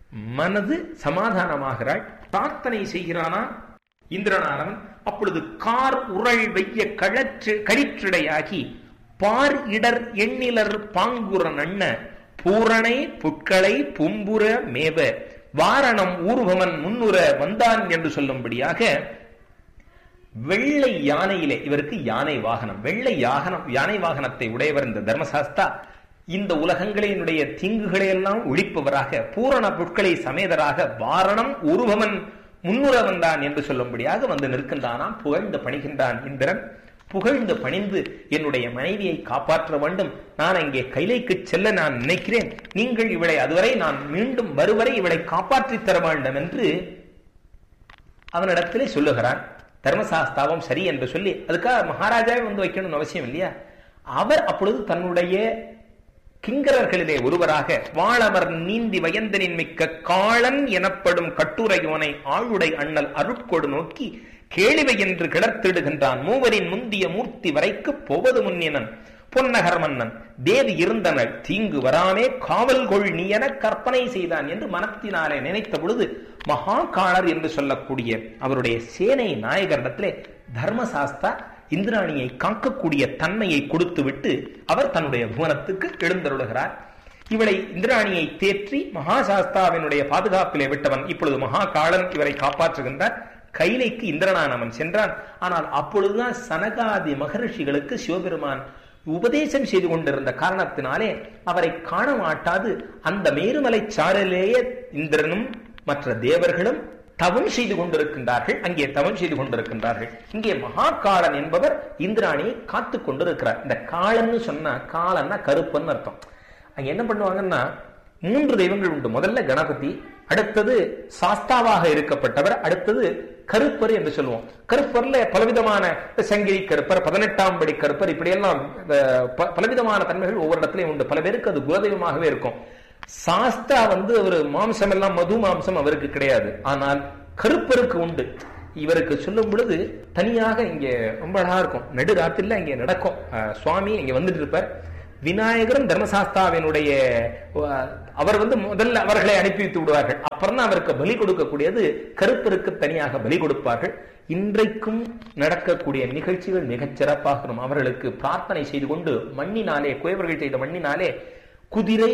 மனது சமாதானமாகிறாள். பிரார்த்தனை செய்கிறானா இந்திரனானவன். அப்பொழுது கார் உரள் வைய கழிற்றிடையாகி பார் இடர் எண்ணிலர் பாங்குற நன்ன பூரணை புட்களை பும்புற மேவ வாரணம் ஊர்வமன் முன்னுற வந்தான் என்று சொல்லும்படியாக வெள்ளை யானையிலே, இவருக்கு யானை வாகனம், வெள்ளை யானை வாகனத்தை உடையவர் இந்த தர்மசாஸ்தா. இந்த உலகங்களினுடைய தீங்குகளை எல்லாம் ஒழிப்பவராக பூரண புட்களை சமேதராக வாரணம் ஊர்வமன் முன்னுற வந்தான் என்று சொல்லும்படியாக வந்து நிற்கின்றானாம். புகழ்ந்து பணிகின்றான் இந்திரன். புகழ்ந்து பணிந்து என்னுடைய மனைவியை காப்பாற்ற வேண்டும், நான் அங்கே கைலைக்கு செல்ல நான் நினைக்கிறேன், நீங்கள் இவளை அதுவரை நான் மீண்டும் வருவரை இவளை காப்பாற்றி தர வேண்டும் என்று அவனிடத்திலே சொல்லுகிறான். தர்மசாஸ்தாவும் சரி என்று சொல்லி, அதுக்காக மகாராஜாவை வந்து வைக்கணும்னு அவசியம் இல்லையா. அவர் அப்பொழுது தன்னுடைய கிங்கரர்களிலே ஒருவராக வாழவர் நீந்தி வயந்தனின் மிக்க காளன் எனப்படும் கட்டுரையோனை ஆளுடை அண்ணல் அருட்கொடு நோக்கி கேளிவை என்று கிளர்த்திடுகின்றான். மூவரின் முந்திய மூர்த்தி வரைக்கு போவது முன்னினன் பொன்னகர் மன்னன் தேவி இருந்தனள் தீங்கு வராமே காவல் கொள் நீ என கற்பனை செய்தான் என்று மனத்தினாலே நினைத்த பொழுது மகாகாளர் என்று சொல்லக்கூடிய அவருடைய சேனை நாயகரிடத்திலே தர்மசாஸ்தா இந்திராணியை காக்கக்கூடிய தன்மையை கொடுத்து விட்டு அவர் தன்னுடைய புவனத்துக்கு எழுந்தருளுகிறார். இவளை இந்திராணியை தேற்றி மகாசாஸ்தாவினுடைய பாதுகாப்பிலே விட்டவன் இப்பொழுது மகாகாளன் இவரை காப்பாற்றுகின்றார். கைலைக்கு இந்திரனானவன் சென்றான். ஆனால் அப்பொழுதுதான் சனகாதி மகரிஷிகளுக்கு சிவபெருமான் உபதேசம் செய்து கொண்டிருந்த காரணத்தினாலே அவரை காண மாட்டாது அந்த மேருமலை சாரலேயே இந்திரனும் மற்ற தேவர்களும் தவம் செய்து கொண்டிருக்கின்றார்கள். அங்கே தவம் செய்து கொண்டிருக்கின்றார்கள். இங்கே மகாகாளன் என்பவர் இந்திராணியை காத்து கொண்டிருக்கிறார். இந்த காலன்னு சொன்னா காலன்னா கருப்பன்னு அர்த்தம். அங்க என்ன பண்ணுவாங்கன்னா 3 தெய்வங்கள் உண்டு. முதல்ல கணபதி, அடுத்தது சாஸ்தாவாக இருக்கப்பட்டவர், அடுத்தது கருப்பர் என்று சொல்லுவோம். கருப்பர்ல பலவிதமான சங்கிலி கருப்பர், 18ஆம் படி கருப்பர், இப்படி எல்லாம் பலவிதமான தன்மைகள் ஒவ்வொரு இடத்துலயும் உண்டு. பல பேருக்கு அது குலதெய்வமாகவே இருக்கும். சாஸ்தா ஒரு மாம்சம் எல்லாம் மது மாம்சம் அவருக்கு கிடையாது. ஆனால் கருப்பருக்கு உண்டு. இவருக்கு சொல்லும் பொழுது தனியாக இங்க ரொம்ப அழகா இருக்கும். நடுராத்திரில இங்க நடக்கும். சுவாமி இங்க வந்துட்டு இருப்பார். விநாயகரும் தர்மசாஸ்தாவினுடைய அவர் முதல்ல அவர்களை அனுப்பி வைத்து விடுவார்கள். அப்புறம் தான் அவருக்கு பலி கொடுக்கக்கூடியது கருப்பருக்கு தனியாக பலி கொடுப்பார்கள். இன்றைக்கும் நடக்கக்கூடிய நிகழ்ச்சிகள் மிகச் சிறப்பாக அவர்களுக்கு பிரார்த்தனை செய்து கொண்டு மண்ணினாலே குயவர்கள் செய்த மண்ணினாலே குதிரை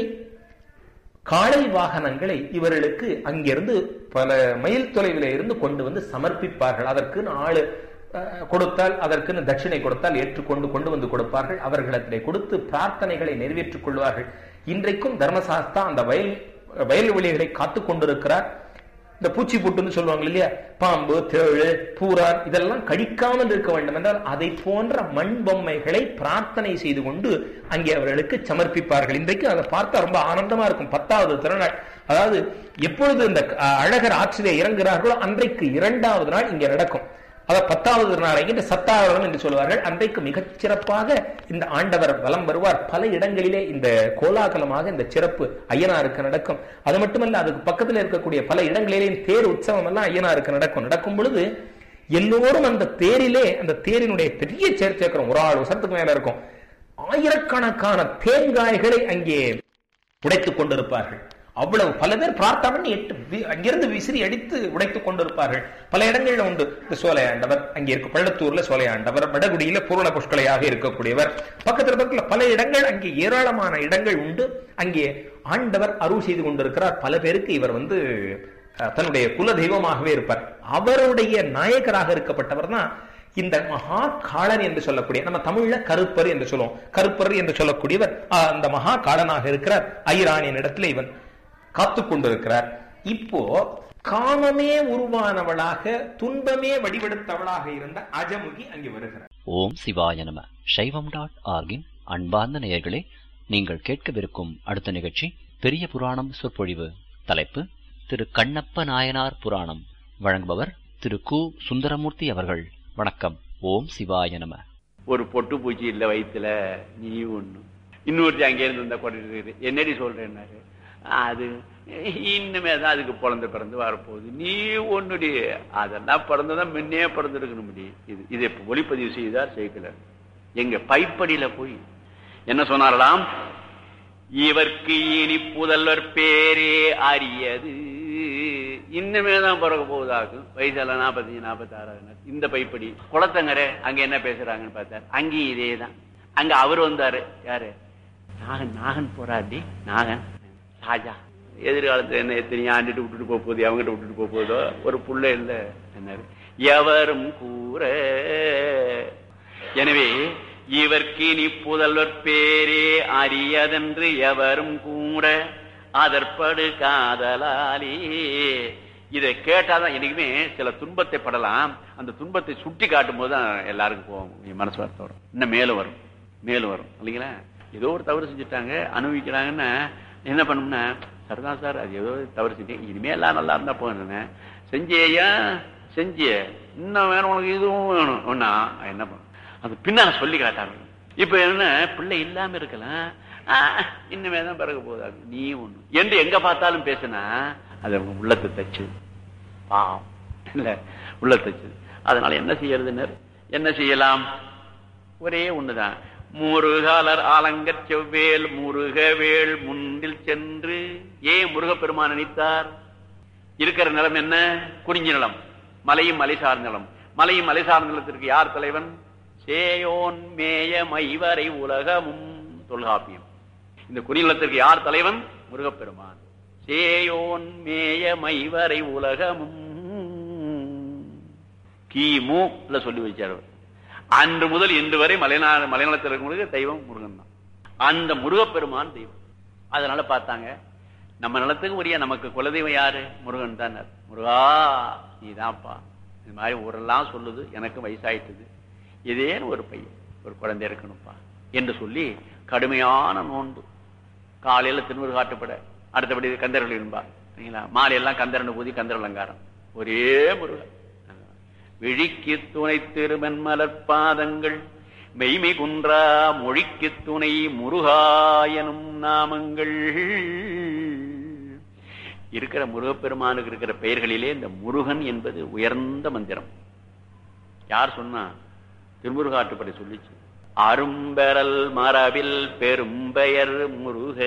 காளை வாகனங்களை இவர்களுக்கு அங்கிருந்து பல மைல் தொலைவில இருந்து கொண்டு வந்து சமர்ப்பிப்பார்கள். அதற்கு ஆளு கொடுத்தால் அதற்கு தட்சிணை கொடுத்தால் ஏற்றுக்கொண்டு கொண்டு வந்து கொடுப்பார்கள். அவர்களிடத்திலே கொடுத்து பிரார்த்தனைகளை நிறைவேற்றிக் கொள்வார்கள். இன்றைக்கும் தர்மசாஸ்தா அந்த வயல்வெளிகளை காத்துக் கொண்டிருக்கிறார். இந்த பூச்சி புட்டுன்னு சொல்லுவாங்க இல்லையா, பாம்பு, தேழு, பூரான் இதெல்லாம் கடிக்காமல் இருக்க வேண்டும் என்றால் அதை போன்ற மண் பொம்மைகளை பிரார்த்தனை செய்து கொண்டு அங்கே அவர்களுக்கு சமர்ப்பிப்பார்கள். இன்றைக்கு அதை பார்த்தா ரொம்ப ஆனந்தமா இருக்கும். 10வது திருநாள், அதாவது எப்பொழுது இந்த அழகர் ஆற்றிலே இறங்குகிறார்களோ அன்றைக்கு 2வது நாள் இங்கே நடக்கும். அதாவது 10வது நாளைக்கு சத்தாவரம் என்று சொல்வார்கள். அன்றைக்கு மிகச் சிறப்பாக இந்த ஆண்டவர் வலம் வருவார். பல இடங்களிலே இந்த கோலாகலமாக இந்த சிறப்பு ஐயனாருக்கு நடக்கும். அது மட்டுமல்ல, அதுக்கு பக்கத்தில் இருக்கக்கூடிய பல இடங்களிலே தேர் உற்சவம் எல்லாம் ஐயனாருக்கு நடக்கும். நடக்கும் பொழுது எல்லோரும் அந்த தேரிலே, அந்த தேரினுடைய பெரிய சேர்ச்சேக்கரம் ஒரு ஆள் வருஷத்துக்கு மேல இருக்கும். ஆயிரக்கணக்கான தேங்காய்களை அங்கே உடைத்துக் கொண்டிருப்பார்கள். அவ்வளவு பல பேர் பிரார்த்தனை அங்கிருந்து விசிறி அடித்து உடைத்துக் கொண்டிருப்பார்கள். பல இடங்கள்ல உண்டு. இந்த சோலையாண்டவர் அங்கே இருக்க, பள்ளத்தூர்ல சோலையாண்டவர், வடகுடியில பூரண புஷ்கலையாக இருக்கக்கூடியவர், பக்கத்துல பல இடங்கள், அங்கே ஏராளமான இடங்கள் உண்டு. அங்கே ஆண்டவர் அருள் செய்து கொண்டிருக்கிறார். பல பேருக்கு இவர் தன்னுடைய குல தெய்வமாகவே இருப்பார். அவருடைய நாயகராக இருக்கப்பட்டவர் தான் இந்த மகா காளன் என்று சொல்லக்கூடிய, நம்ம தமிழ்ல கருப்பர் என்று சொல்லுவோம். கருப்பர் என்று சொல்லக்கூடியவர் அந்த மகா காளனாக இருக்கிறார். ஐராணியின் இடத்துல இவன் காத்து கொண்டிருக்கிறார். இப்போ காமமே உருவானவளாக, துன்பமே வடிவெடுத்தவளாக இருந்த அஜமுகி அங்கே வருகிறார். ஓம் சிவாய நம. சைவம்.org அன்பார்ந்த நேயர்களே, நீங்கள் கேட்கவிருக்கும் அடுத்த நிகழ்ச்சி பெரிய புராணம் சொற்பொழிவு. தலைப்பு திரு கண்ணப்ப நாயனார் புராணம். வழங்குபவர் திரு கு. சுந்தரமூர்த்தி அவர்கள். வணக்கம். ஓம் சிவாய நம. ஒரு பொட்டு பூச்சி இல்ல வயிற்றுல, நீ ஒண்ணு, இன்னொருத்தி அங்கே இருந்து கொண்டு என்னடி சொல்றேன்னாரு. அது இன்னுமே தான் அதுக்கு பிறந்து பிறந்து வரப்போகுது, நீ ஒண்ணுடி, அதெல்லாம் பிறந்ததான் முன்னே பிறந்திருக்கணும். இது இப்ப ஒளிப்பதிவு செய்தார் சேர்க்கல. எங்க பைப்படியில போய் என்ன சொன்னாரலாம், இவர்க்கு இனி புதல்வர் பேரே அறியது, இன்னுமே தான் பிறக்க போகுதாக்கும். வயசெல்லாம் 45 46. இந்த பைப்படி குளத்தங்கரை அங்க என்ன பேசுறாங்கன்னு பார்த்தார். அங்கேயும் இதேதான். அங்க அவர் வந்தாரு. யாரு? நாகன் போறாடி. நாகன் ராஜா எதிர்காலத்துல என்ன எத்தனையோ ஆண்டுட்டு விட்டுட்டு போகுது, அவங்ககிட்ட விட்டுட்டு போகுதோ, ஒரு புள்ள இல்ல என்னாரு, எவரும் கூற. எனவே இவர்க்கு நீ புதல்வர் பேரே அறியதென்று எவரும் கூற அதற்படு காதலாலே. இதை கேட்டாதான் என்னைக்குமே சில துன்பத்தை படலாம். அந்த துன்பத்தை சுட்டி காட்டும் போதுதான் எல்லாருக்கும் போகும், மனசு வருத்தம் வரும், இன்னும் மேலும் வரும் மேலும் வரும் இல்லைங்களா. ஏதோ ஒரு தவறு செஞ்சுட்டாங்க, அனுபவிக்கிறாங்கன்னா என்ன பண்ணும்னா, சரிதான் சார் அது ஏதோ தவறு செஞ்சேன், இனிமே எல்லாம் நல்லா இருந்தா போன செஞ்சேயா செஞ்சிய, இன்னும் வேணும் உனக்கு இதுவும் வேணும் ஒன்னா என்ன பண்ண, அது பின்னால சொல்லி காட்டாங்க. இப்ப என்ன பிள்ளை இல்லாம இருக்கலாம், இன்னுமே தான் பிறகு போதாது நீ ஒண்ணு என்று எங்க பார்த்தாலும் பேசினா அது அவங்க உள்ளத்தை தச்சு பாவம் இல்ல, உள்ள தச்சு. அதனால என்ன செய்யறதுன்னு, என்ன செய்யலாம்? ஒரே ஒண்ணுதான். முருகாலர் ஆலங்கற் செவ்வேல் முருகவேள் முன்னில் சென்று. ஏன் முருகப்பெருமான் நினைத்தார்? இருக்கிற நிலம் என்ன? குறிஞ்சி நிலம், மலையும் மலை சார்ந்த நிலம். மலையும் மலை சார்ந்த நிலத்திற்கு யார் தலைவன்? சேயோன் மேய மைவரை உலகமும். தொல்காப்பியம். இந்த குறிநிலத்திற்கு யார் தலைவன்? முருகப்பெருமான். சேயோன் மேய மைவரை உலகமும். கிமு சொல்லி வச்சார். அன்று முதல் இன்று வரை மலைநலத்தில் இருக்கக்கூடிய தெய்வம் முருகன் தான். அந்த முருகப்பெருமான் தெய்வம். அதனால பார்த்தாங்க, நம்ம நிலத்துக்கு உரிய நமக்கு குலதெய்வம் யாரு? முருகன் தான். முருகா நீதான்ப்பா, இது மாதிரி ஊரெல்லாம் சொல்லுது, எனக்கு வயசாயிட்டுது, இதேன்னு ஒரு பையன் ஒரு குழந்தை இருக்கணும்ப்பா என்று சொல்லி கடுமையான நோன்பு. காலையில திருமுருக காட்டுப்பட, அடுத்தபடி கந்தர்கள் என்பா, மாலையெல்லாம் கந்தரன் ஊதி கந்தர் அலங்காரம். ஒரே முருகன். விழிக்கு துணை திருமன் மலர்பாதங்கள் மெய்மை குன்றா மொழிக்கு துணை முருகாயனும் நாமங்கள். இருக்கிற முருகப்பெருமானுக்கு இருக்கிற பெயர்களிலே இந்த முருகன் என்பது உயர்ந்த மந்திரம். யார் சொன்னா? திருமுருகாட்டுப்படை சொல்லிச்சு. அரும்பெறல் மரபில் பெரும்பெயர் முருக.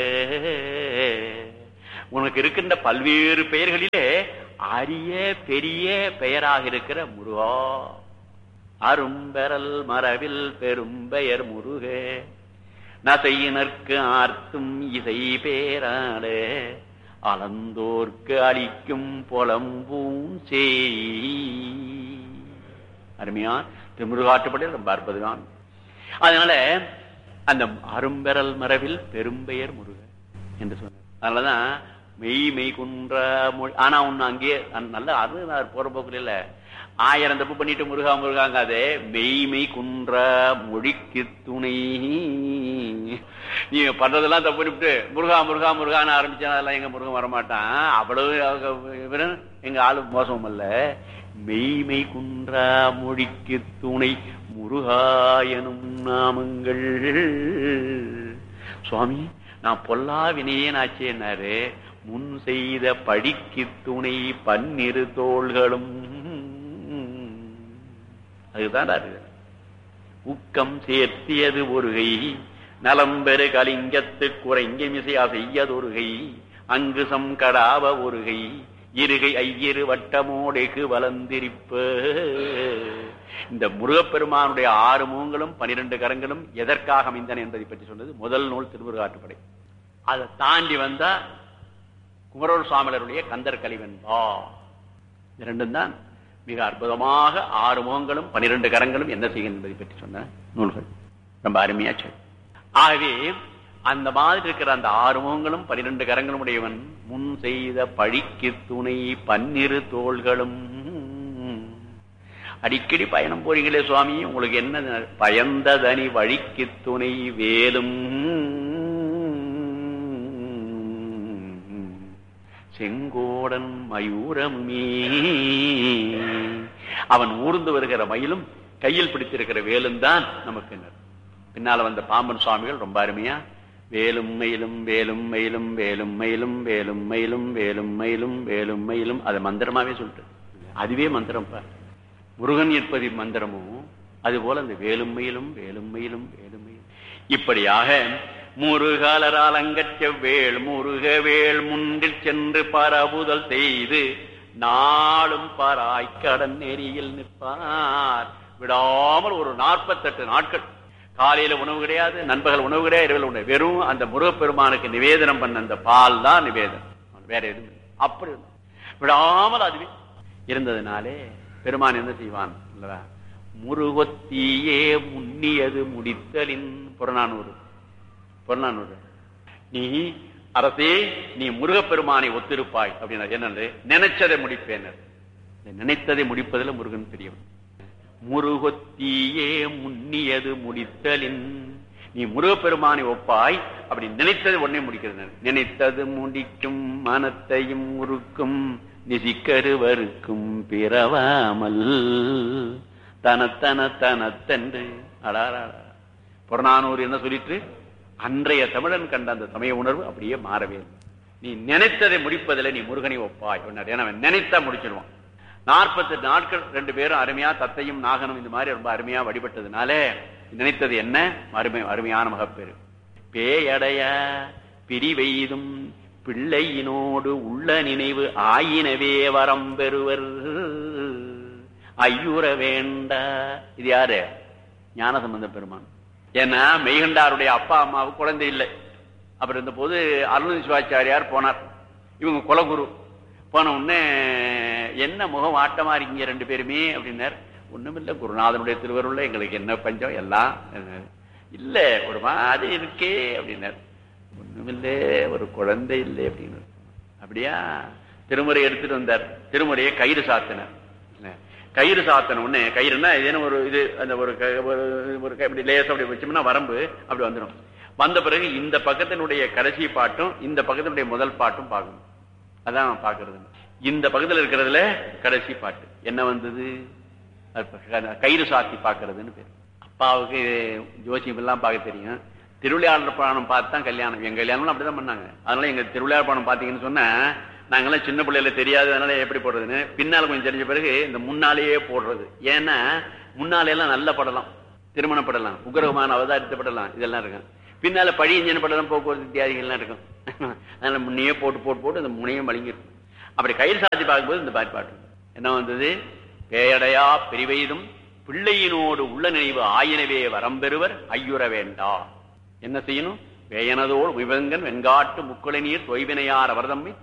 உனக்கு இருக்கின்ற பல்வேறு பெயர்களிலே அரிய பெரிய பெயராக இருக்கிற முருகா. அரும்பெறல் மரபில் பெரும்பெயர் முருக. நசையினர்க்கு ஆர்த்தும் இசை பேராட அலந்தோர்க்கு அளிக்கும் பொலம்பூம் செய். அருமையா திருமுருகாட்டுப்படை ரொம்ப அற்புதமான. அதனால அந்த அரும்பெறல் மரபில் பெரும்பெயர் முருக என்று சொன்னார். அதனாலதான் மெய் குன்ற மொழி. ஆனா ஒண்ணு அங்கேயே நல்ல அது போற போக்குல இல்ல, 1000 தப்பு பண்ணிட்டு முருகா முருகாங்க. அதே மெய்மை குன்ற மொழிக்கு துணை. நீ பண்றதெல்லாம் தப்பு பண்ணிவிட்டு முருகா முருகா முருகான்னு ஆரம்பிச்சா அதெல்லாம் எங்க முருகன் வரமாட்டான். அவ்வளவு எங்க ஆளு மோசம் அல்ல. மெய்மை குன்ற மொழிக்கு துணை முருகாயனும் நாமங்கள். சுவாமி நான் பொல்லா வினையேன் ஆச்சேன்னாரு. முன் செய்த படிக்கு துணை பன்னிரு தோள்களும். அதுதான் உக்கம் சேர்த்தியது ஒருகை நலம்பெரு கலிங்கத்து குறைங்க மிசையா செய்யதொருகை அங்கு சம்கடாவ ஒருகை இருகை ஐயிரு வட்டமோடெகு வளர்ந்திருப்ப. இந்த முருகப்பெருமானுடைய 6 முகங்களும் 12 கரங்களும் எதற்காக அமைந்தன என்பதை பற்றி சொன்னது முதல் நூல் திருமுருகாற்றுப்படை. அதை தாண்டி வந்தா குமரர் சுவாமிகளுடைய கந்தர் கலிவன்பா. இரண்டும் தான் மிக அற்புதமாக 6 முகங்களும் 12 கரங்களும் என்ன செய்யும் என்பதை பற்றி சொன்ன நூல்கள். ரொம்ப அருமையா சொல். ஆகவே அந்த மாதிரி இருக்கிற அந்த 6 முகங்களும் 12 கரங்களும் உடையவன் முன் செய்த பழிக்கு துணை பன்னிரு தோள்களும். அடிக்கடி பயணம் போறீங்களே சுவாமி, உங்களுக்கு என்ன பயந்ததனி வழிக்கு துணை வேலும் செங்கோடன் மயூரமே. அவன் ஊர்ந்து வருகிற மயிலும் கையில் பிடித்திருக்கிற வேலும் தான் நமக்கு. பின்னால வந்த பாம்பன் சுவாமிகள் ரொம்ப அருமையா வேலும் மயிலும் வேலும் மயிலும் வேலும் மயிலும் வேலும் மயிலும் வேலும் மயிலும் வேலும் மயிலும் அதை மந்திரமாவே சொல்லிட்டு, அதுவே மந்திரம் பார். முருகன் என்பது மந்திரமும் அதுபோல அந்த வேலும் மயிலும் வேலும் மயிலும் வேலும் மயிலும். இப்படியாக முருகாலரால் அங்கற்ற வேள் முருகவேள் முன்றில் சென்று பரவுதல் செய்து நாளும் பாராய்க்கடன் நெறியில் நிற்பார். விடாமல் ஒரு 48 நாட்கள் காலையில உணவு கிடையாது, நண்பகல் உணவு கிடையாது, இரவில் உணவு. வெறும் அந்த முருகப்பெருமானுக்கு நிவேதனம் பண்ண அந்த பால் தான் நிவேதனம், வேற எதுவும் அப்படி விடாமல் அதுவே இருந்ததுனாலே பெருமான் என்ன செய்வான் இல்லவா? முருகொத்தியே முன்னியது முடித்தலின் புறநானூறு. நீ அரசே நீ முருகப்பெருமானை ஒத்திருப்பாய் அப்படின்னா என்னது? நினைச்சதை முடிப்பேன். நினைத்ததை முடிப்பதில் முருகன் பெரியவன். முருகொத்தியே முன்னியது முடித்தலின், நீ முருகப்பெருமானை ஒப்பாய், அப்படி நினைத்தது உடனே முடிக்கிறது. நினைத்தது முடிக்கும் மனத்தையும் உருக்கும் நிசிக்கருவருக்கும் பிறவாமல் தனத்தன தனத்தன்று. அடாரா புறநானூறு என்ன சொல்லிட்டு அன்றைய தமிழன் கண்ட அந்த சமய உணர்வு அப்படியே மாறவே இல்லை. நீ நினைத்ததை முடிப்பதில் நீ முருகனை ஒப்பாய். ஏன்னா நினைத்தா முடிச்சிடுவான். 48 நாட்கள் 2 பேரும் அருமையா தத்தையும் நாகனும் இந்த மாதிரி ரொம்ப அருமையா வழிபட்டதுனால நினைத்தது என்ன? அருமையான மகப்பேறு. பேயடைய பிரிவெய்தும் பிள்ளையினோடு உள்ள நினைவு ஆயினவே வரம் பெறுவர் ஐயுற வேண்ட. இது யாரு? ஞானசம்பந்த பெருமான். ஏன்னா மெய்கண்டாருடைய அப்பா அம்மாவுக்கு குழந்தை இல்லை. அப்புறம் இருந்த போது அருண் சிவாச்சாரியார் போனார். இவங்க குலகுரு. போன உடனே என்ன முகம் ஆட்டமா இருக்கீங்க 2 பேருமே அப்படின்னார். ஒண்ணுமில்லை, குருநாதனுடைய திருவருள்ல எங்களுக்கு என்ன பஞ்சம் எல்லாம் இல்ல, ஒரு மாதிரி இருக்கே அப்படின்னார். ஒண்ணுமில்லை, ஒரு குழந்தை இல்லை அப்படின்னு. அப்படியா? திருமுறை எடுத்துட்டு வந்தார். திருமுறையை கயிறு சாத்தினார். கயிறு சாத்தன உடனே, கயிறுனா இது ஒரு இது அந்த ஒரு இப்படி லேசா அப்படி வச்சோம்னா வரம்பு அப்படி வந்துடும். வந்த பிறகு இந்த பக்கத்தினுடைய கடைசி பாட்டும் இந்த பக்கத்தினுடைய முதல் பாட்டும் பார்க்கணும். அதான் பாக்குறது. இந்த பக்கத்துல இருக்கிறதுல கடைசி பாட்டு என்ன வந்தது? கயிறு சாத்தி பாக்குறதுன்னு பேரு. அப்பாவுக்கு ஜோசியம் எல்லாம் பார்க்க தெரியும். திருவிளையாடல் புராணம் பார்த்து தான் கல்யாணம். எங்க கல்யாணம் அப்படிதான் பண்ணாங்க. அதனால எங்க திருவிளையாடல் புராணம் பாத்தீங்கன்னு சொன்னா, நாங்கெல்லாம் சின்ன பிள்ளைல தெரியாது, அதனால எப்படி போடுறதுன்னு பின்னால கொஞ்சம் தெரிஞ்ச பிறகு இந்த முன்னாலேயே போடுறது. ஏன்னா முன்னாலே எல்லாம் நல்ல படலாம், திருமண படலாம், உக்ரகமான அவதாரித்த படலாம், இதெல்லாம் இருக்கும். பின்னால பழியஞ்சன படலாம், போக்குவரத்து இத்தியாதிகள்லாம் இருக்கும். அதனால முன்னையே போட்டு போட்டு போட்டு இந்த முனையும் வழங்கிருக்கும். அப்படி கயிறு சாத்தி பார்க்கும்போது இந்த பாட்டு என்ன வந்தது? பேயடையா பிரிவெய்தும் பிள்ளையினோடு உள்ள நினைவு ஆயினவே வரம்பெறுவர் ஐயுற வேண்டா. என்ன செய்யணும்? வேயனதோடு விவங்கன் வெண்காட்டு முக்குளை நீர் தொய்வினையார் அவர்தம்மை